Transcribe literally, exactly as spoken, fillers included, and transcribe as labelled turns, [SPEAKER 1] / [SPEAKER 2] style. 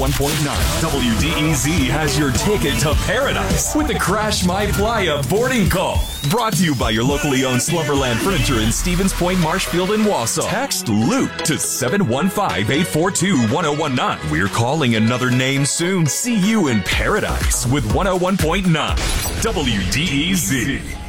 [SPEAKER 1] one point nine. W D E Z has your ticket to paradise with the Crash My Playa boarding call. Brought to you by your locally owned Slumberland Furniture in Stevens Point, Marshfield, and Wausau. Text Luke to seven one five, eight four two, one oh one nine. We're calling another name soon. See you in paradise with one oh one point nine W D E Z.